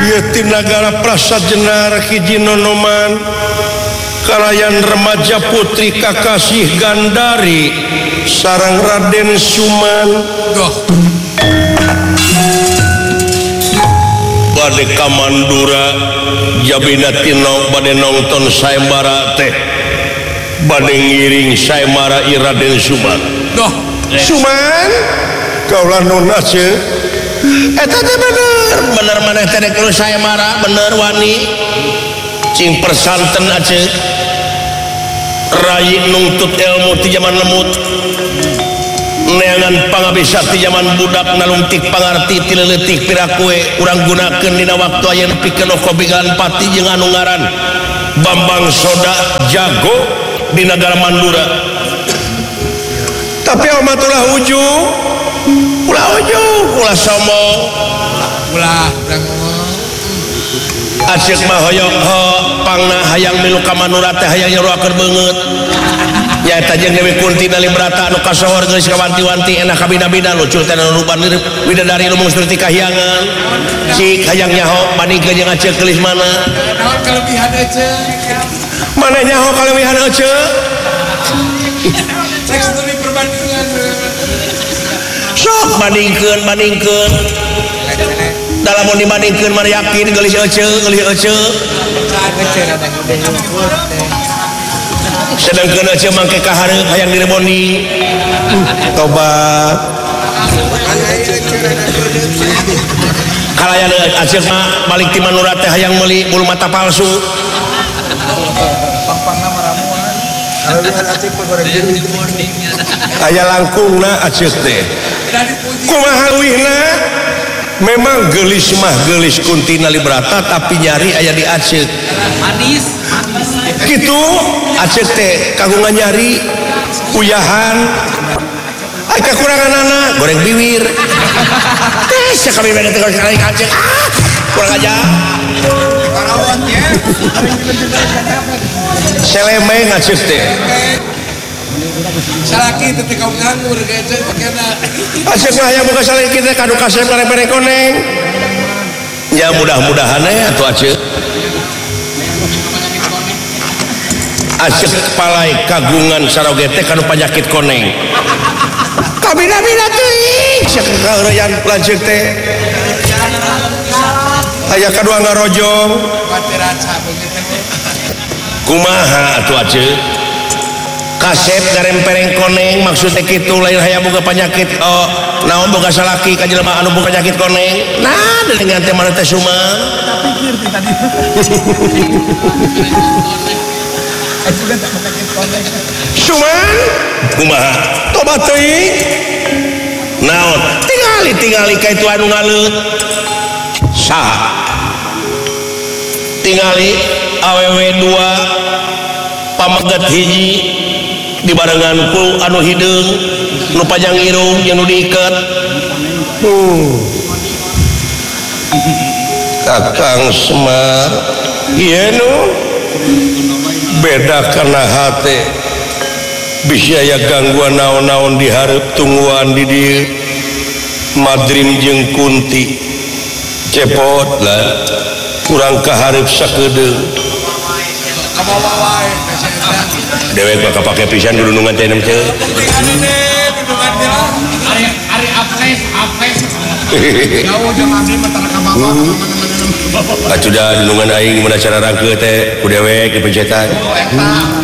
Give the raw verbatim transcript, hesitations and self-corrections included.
ieu ti nagara Prasajenar hiji nonoman kalayan remaja putri Kakasih Gandari sareng Raden Suman bade ka Mandura jabina tino bade nonton sayembara teh bade ngiring sayembara i Raden Suman Doh, Suman kaulah nona ce eta teh bener bener maneh teh dek sayembara bener wani cing persanten aja rai nungtut ilmu ti zaman lemut neangan pangabisa ti zaman budak nalungtik pangarti ti leutik pirakue urang gunakeun dina waktu aya pikeun kobigan pati jeung anu ngaran Bambang Soda jago di negara Mandura tapi amat ulah ujung ulah ujung ulah sombong ulah urang ngomong asyik mah hoyong ho pangna hayang milu ka Mandura teh hayang nyeruakeun beungeut ya eta jeung Dewi Kunti Nali Brata anu kasohor geus kawanti-wanti enak kabina-bina lucu teh anu rupan widadari nu mung seperti kahyangan cik hayang nyaho bandingkeun jeung Aceh Kelis mana naon kalebihan aja mana nyaho kalewihan ece cek studi perbandingan sok bandingkeun bandingkeun dalam mau dibandingkeun mana yakin geulis ece geulis ece sedangkeun ece mangke kahareup hayang direbonding tobat kalayan Aceh mah balik ti Mandura teh hayang meuli bulu mata palsu pang-pangna maramuan kalebihan Aceh goreng aya langkungna Aceh teh kumaha leuwihna memang geulis mah geulis Kunti Nali Brata tapi nyari aya di Aceh manis kitu Aceh teh kagungan nyari uyahan ay kakuranganana goreng bibir teh sakami beda teh goreng Aceh ah kurang aja parawatnya selemeng Aceh teh salaki teh teh kaum nganggur gece pakena Aceh mah yang buka saleh kita kadu kasep mere-mere koneng ya mudah-mudahan ya atuh Aceh Aceh palai kagungan saroge teh kanu panyakit koneng kabina-bina teuing sakeureyan lanceuk teh aya kadua ngarojong khawatir aca begitu kumaha atuh Aceh kasep garempereng koneng maksudnya kitu lain hayang boga panyakit oh naon boga salaki ka jelema anu boga panyakit koneng nah dengan teh mana teh Suman pikir ti tadi aku kan tak penyakit koneng Suman kumaha tobat teuing naon tingali tingali ka itu anu ngaleut saha tingali awewe dua pamegat hiji dibarenganku anu hideung nu panjang irung yang nu diikat hmm. Kakang Semar ieu nu beda kana hate bisa aya gangguan naon-naon di hareup tungguan di dieu Madrim jeung Kunti cepot lah kurang kahareup sakedeung kabawa wae dewek bakal pake pisan dulu nungan teh teu ari ari apes apes jauh jeung abdi mah tara kabawa atuh da nungan aing mun acara rangkeuh teh ku dewek dipencetan